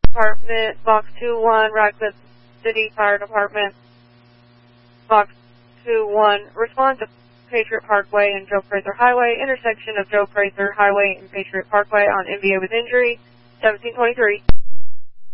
Department, Box 2-1, Radcliffe City Fire Department, Box 2-1, respond to Patriot Parkway and Joe Fraser Highway, intersection of Joe Fraser Highway and Patriot Parkway on MVA with injury, 1723.